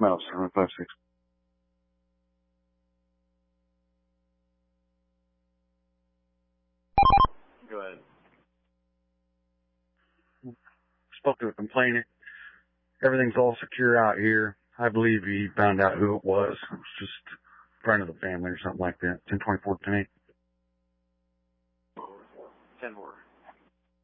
No, 756. Go ahead. Spoke to a complainant. Everything's all secure out here. I believe he found out who it was. It was just a friend of the family or something like that. 1024 to me.